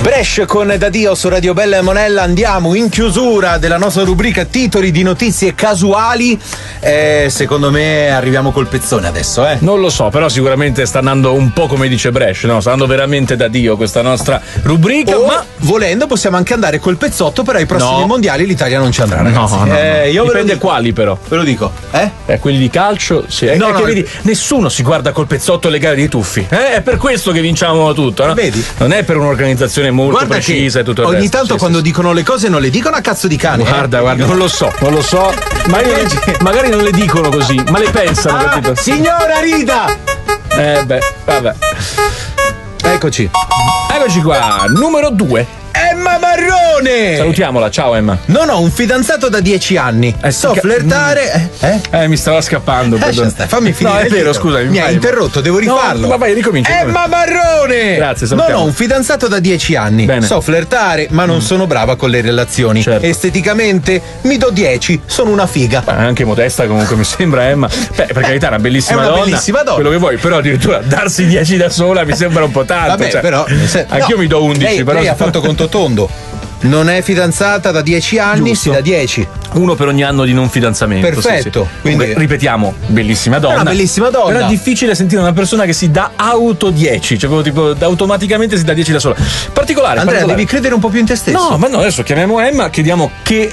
Brescia con Dadio su Radio Bella e Monella. Andiamo in chiusura della nostra rubrica titoli di notizie casuali. Secondo me arriviamo col pezzone adesso, Non lo so, però sicuramente sta andando un po' come dice Brescia, no? Sta andando veramente da Dio questa nostra rubrica. O, ma volendo possiamo anche andare col pezzotto, però ai prossimi mondiali l'Italia non ci andrà, ragazzi. No. Io dipende quali però. Ve lo dico. Quelli di calcio, sì. No, che vedi, nessuno si guarda col pezzotto le gare dei tuffi. È per questo che vinciamo tutto, no? Vedi? Non è per un'organizzazione molto Guarda precisa e tutto il ogni resto. tanto quando dicono le cose non le dicono a cazzo di cane. Guarda, non lo so. Magari non le dicono così, ma le pensano, capito? Signora Rita! Vabbè. Eccoci qua, numero 2. Emma Marrone! Salutiamola, ciao Emma. Non ho un fidanzato da 10 anni. So flirtare. Mi stava scappando. Fammi finire. No, è vero, scusami. Mi hai interrotto, devo rifarlo. No, ma vai, ricomincia. Emma Marrone! Grazie, non ho un fidanzato da 10 anni. Bene. So flirtare, ma non sono brava con le relazioni. Certo. Esteticamente mi do 10, sono una figa. Anche modesta comunque mi sembra Emma. Per carità, una bellissima è una donna. Bellissima donna. Quello che vuoi, però addirittura darsi 10 da sola mi sembra un po' tanto. Vabbè, però anch'io mi do 11. Lei ha fatto conto tondo. Non è fidanzata da 10 anni, Giusto. si dà 10. Uno per ogni anno di non fidanzamento. Perfetto. Sì. Quindi ripetiamo, bellissima donna. È una bellissima donna. Però è difficile sentire una persona che si dà auto 10, cioè proprio tipo automaticamente si dà 10 da sola. Particolare. Andrea, devi credere un po' più in te stesso. No, adesso chiamiamo Emma, chiediamo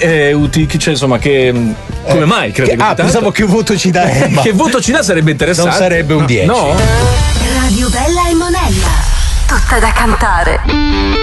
come mai credi così tanto? Pensavo che voto ci dà Emma. Che voto ci dà sarebbe interessante. Non sarebbe un 10. No? Radio Bella e Monella. Tutta da cantare.